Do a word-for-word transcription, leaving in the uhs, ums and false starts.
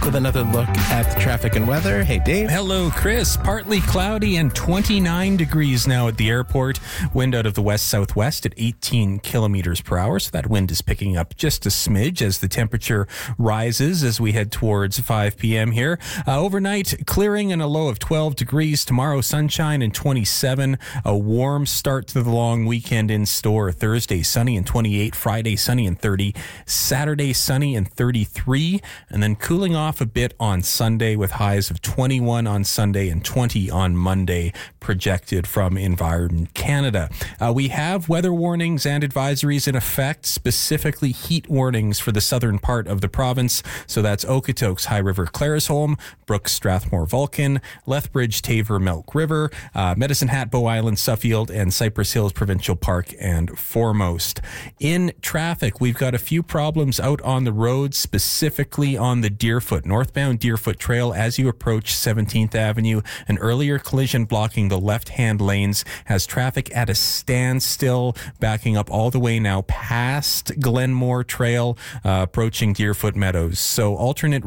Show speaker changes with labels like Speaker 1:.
Speaker 1: with another look at the traffic and weather. Hey, Dave.
Speaker 2: Hello, Chris. Partly cloudy and twenty-nine degrees now at the airport. Wind out of the west-southwest at eighteen kilometers per hour. So that wind is picking up just a smidge as the temperature rises as we head towards five p.m. here. Uh, overnight, clearing and a low of twelve degrees. Tomorrow, sunshine and twenty-seven. A warm start to the long weekend in store. Thursday, sunny and twenty-eight. Friday, sunny and thirty. Saturday, sunny and thirty-three. And then cooling off a bit on Sunday with highs of twenty-one on Sunday and twenty on Monday projected from Environment Canada. Uh, we have weather warnings and advisories in effect, specifically heat warnings for the southern part of the province. So that's Okotoks, High River, Claresholm, Brooks, Strathmore, Vulcan, Lethbridge, Taver, Milk River, uh, Medicine Hat, Bow Island, Suffield, and Cypress Hills Provincial Park and Foremost. In traffic, we've got a few problems out on the road, specifically on the Deerfoot, northbound Deerfoot Trail as you approach seventeenth Avenue. An earlier collision blocking the left-hand lanes has traffic at a standstill, backing up all the way now past Glenmore Trail, uh, approaching Deerfoot Meadows. So alternate